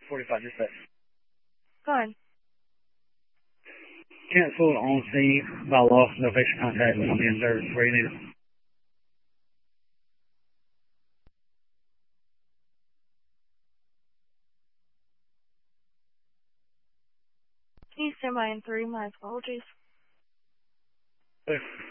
45, dispatch. Go ahead. Canceled on scene by loss, no patient contact on the in service. Where you need it? Can you stand by in 3? My apologies. Clear.